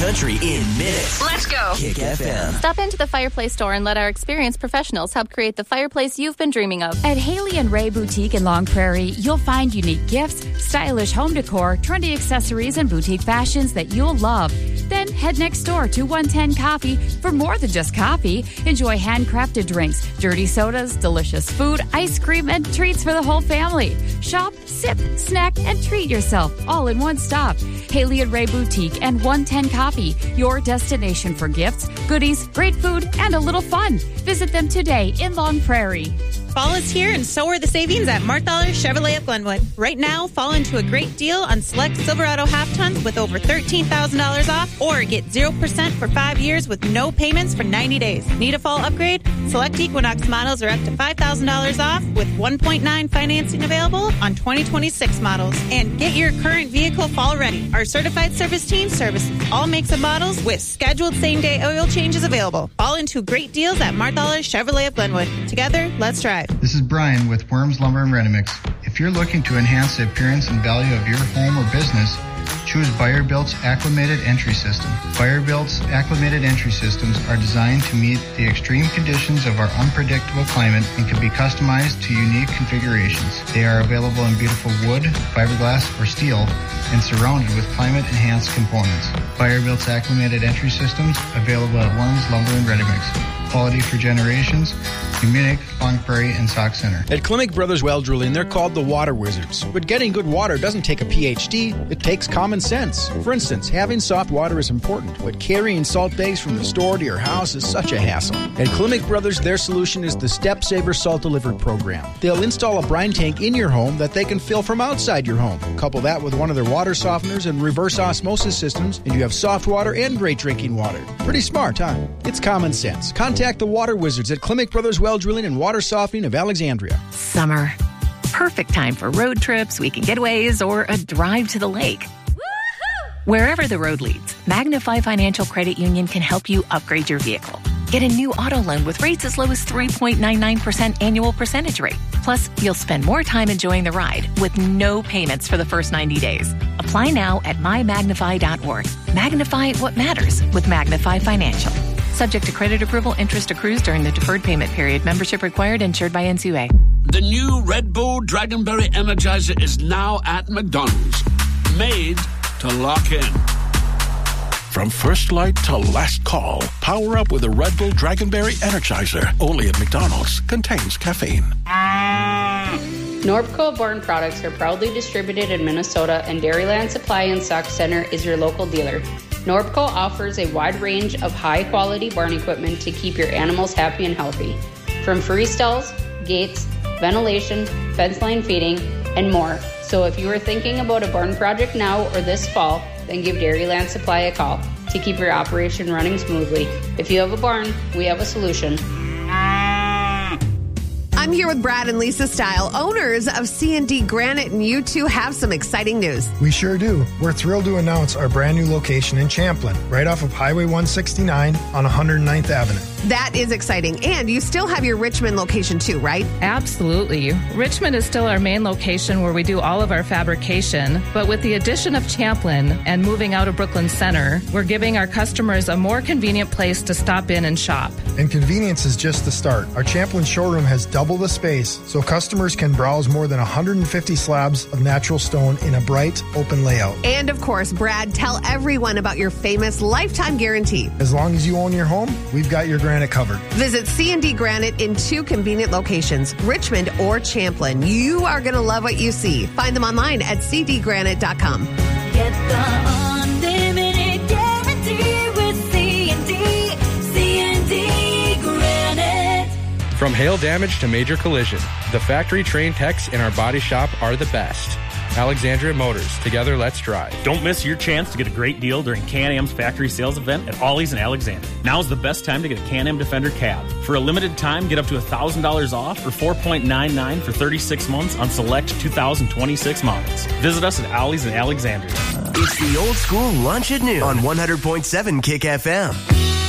country in minutes. Let's go. Kick FM. Stop into the Fireplace store and let our experienced professionals help create the fireplace you've been dreaming of. At Haley and Ray Boutique in Long Prairie, you'll find unique gifts, stylish home decor, trendy accessories, and boutique fashions that you'll love. Then head next door to 110 Coffee for more than just coffee. Enjoy handcrafted drinks, dirty sodas, delicious food, ice cream, and treats for the whole family. Shop, sip, snack, and treat yourself all in one stop. Haley and Ray Boutique and 110 Coffee, your destination for gifts, goodies, great food, and a little fun. Visit them today in Long Prairie. Fall is here, and so are the savings at Mark Dollar Chevrolet of Glenwood. Right now, fall into a great deal on select Silverado half-tons with over $13,000 off, or get 0% for 5 years with no payments for 90 days. Need a fall upgrade? Select Equinox models are up to $5,000 off with 1.9 financing available on 2026 models. And get your current vehicle fall ready. Our certified service team services all makes and models with scheduled same-day oil changes available. All into great deals at Mark Dollar Chevrolet of Glenwood. Together, let's drive. This is Brian with Worms Lumber and Ready-Mix. If you're looking to enhance the appearance and value of your home or business, choose Buyer-Built's Acclimated Entry System. Buyer-Built's Acclimated Entry Systems are designed to meet the extreme conditions of our unpredictable climate and can be customized to unique configurations. They are available in beautiful wood, fiberglass, or steel, and surrounded with climate-enhanced components. Buyer-Built's Acclimated Entry Systems, available at Worms Lumber and Ready-Mix. Quality for generations. New Munich, Long Prairie, and Sauk Center. At Clinic Brothers Well Drilling, they're called the Water Wizards. But getting good water doesn't take a PhD, it takes common sense. For instance, having soft water is important, but carrying salt bags from the store to your house is such a hassle. At Clinic Brothers, their solution is the Step Saver Salt Delivery Program. They'll install a brine tank in your home that they can fill from outside your home. Couple that with one of their water softeners and reverse osmosis systems, and you have soft water and great drinking water. Pretty smart, huh? It's common sense. Contact the Water Wizards at Clinic Brothers Well Drilling and Water Softening of Alexandria. Summer. Perfect time for road trips, weekend getaways, or a drive to the lake. Woo-hoo! Wherever the road leads, Magnify Financial Credit Union can help you upgrade your vehicle. Get a new auto loan with rates as low as 3.99% annual percentage rate. Plus, you'll spend more time enjoying the ride with no payments for the first 90 days. Apply now at mymagnify.org. Magnify what matters with Magnify Financial. Subject to credit approval, interest accrues during the deferred payment period. Membership required, insured by NCUA. The new Red Bull Dragonberry Energizer is now at McDonald's. Made to lock in. From first light to last call, power up with a Red Bull Dragonberry Energizer. Only at McDonald's. Contains caffeine. Norbco Born products are proudly distributed in Minnesota, and Dairyland Supply in Sauk Center is your local dealer. Norbco offers a wide range of high-quality barn equipment to keep your animals happy and healthy. From free stalls, gates, ventilation, fence line feeding, and more. So if you are thinking about a barn project now or this fall, then give Dairyland Supply a call to keep your operation running smoothly. If you have a barn, we have a solution. I'm here with Brad and Lisa Style, owners of C&D Granite, and you two have some exciting news. We sure do. We're thrilled to announce our brand new location in Champlin, right off of Highway 169 on 109th Avenue. That is exciting. And you still have your Richmond location too, right? Absolutely. Richmond is still our main location where we do all of our fabrication. But with the addition of Champlin and moving out of Brooklyn Center, we're giving our customers a more convenient place to stop in and shop. And convenience is just the start. Our Champlin showroom has double the space, so customers can browse more than 150 slabs of natural stone in a bright, open layout. And of course, Brad, tell everyone about your famous lifetime guarantee. As long as you own your home, we've got your granite covered. Visit C&D Granite in 2 convenient locations, Richmond or Champlin. You are going to love what you see. Find them online at cdgranite.com. Get the unlimited guarantee with C&D Granite. From hail damage to major collision, the factory trained techs in our body shop are the best. Alexandria Motors. Together, let's drive. Don't miss your chance to get a great deal during Can-Am's factory sales event at Ollie's in Alexandria. Now's the best time to get a Can-Am Defender cab. For a limited time, get up to $1,000 off or $4.99 for 36 months on select 2026 models. Visit us at Ollie's in Alexandria. It's the old school lunch at noon on 100.7 Kick FM.